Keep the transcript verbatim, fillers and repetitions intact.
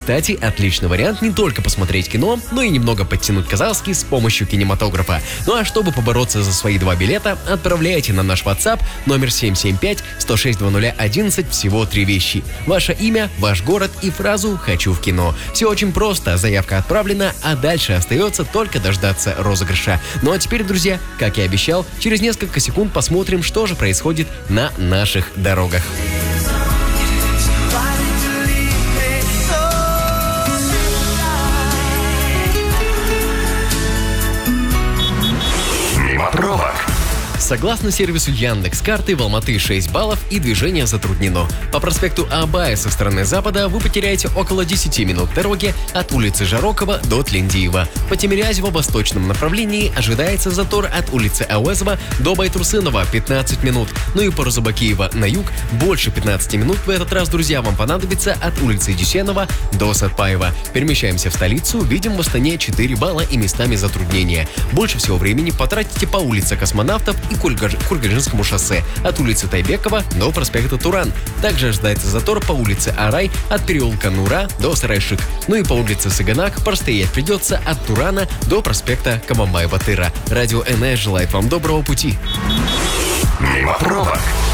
Кстати, отличный вариант не только посмотреть кино, но и немного подтянуть казахский с помощью кинематографа. Ну а чтобы побороться за свои два билета, отправляйте на наш WhatsApp номер семь семь пять сто шесть два ноль одиннадцать всего три вещи. Ваше имя, ваш город и фразу «Хочу в кино». Все очень просто, заявка отправлена, а дальше остается только дождаться розыгрыша. Ну а теперь, друзья, как и обещал, через несколько секунд посмотрим, что же происходит на наших дорогах. Пробок. Согласно сервису Яндекс.Карты, в Алматы шесть баллов и движение затруднено. По проспекту Абая со стороны запада вы потеряете около десяти минут дороги от улицы Жарокова до Тлендиева. По Тимирязево в восточном направлении ожидается затор от улицы Ауэзова до Байтурсынова пятнадцать минут. Ну и по Розыбакиева на юг больше пятнадцати минут в этот раз, друзья, вам понадобится от улицы Дюсенова до Сатпаева. Перемещаемся в столицу, видим в Астане четыре балла и местами затруднения. Больше всего времени потратите по улице Космонавтов и Курганинскому шоссе от улицы Тайбекова до проспекта Туран. Также ожидается затор по улице Арай от переулка Нура до Сарайшик. Ну и по улице Саганак простоять придется от Турана до проспекта Кабанбай-Батыра. Радио эн эс желает вам доброго пути. Мимо пробок.